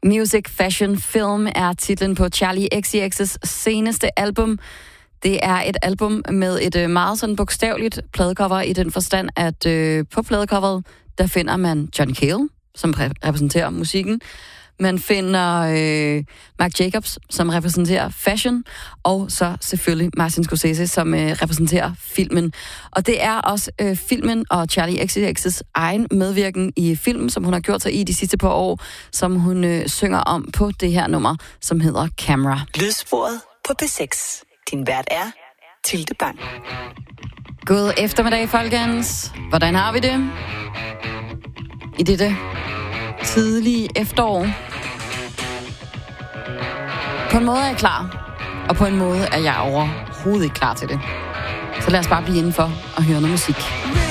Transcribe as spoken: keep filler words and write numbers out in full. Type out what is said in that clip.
Music, Fashion, Film er titlen på Charli X C X's seneste album. Det er et album med et øh, meget sådan bogstaveligt pladecover i den forstand, at øh, på pladecoveret, der finder man John Cale, som repr- repræsenterer musikken. Man finder øh, Marc Jacobs, som repræsenterer fashion, og så selvfølgelig Martin Scorsese, som øh, repræsenterer filmen. Og det er også øh, filmen og Charli X C X's egen medvirken i filmen, som hun har gjort sig i de sidste par år, som hun øh, synger om på det her nummer, som hedder Camera. Lydsporet på P seks. Din vært er Tilde Bang. God eftermiddag, folkens. Hvordan har vi det? I dette tidlige efterår. På en måde er jeg klar, og på en måde er jeg overhovedet ikke klar til det. Så lad os bare blive indenfor og høre noget musik.